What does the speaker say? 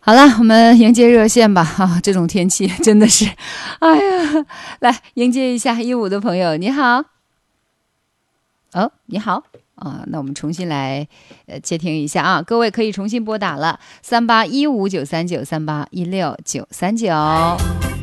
好了，我们迎接热线吧啊！这种天气真的是，哎呀，来迎接一下15的朋友，你好。哦，你好啊，那我们重新来接听一下啊，各位可以重新拨打了，38159393816939。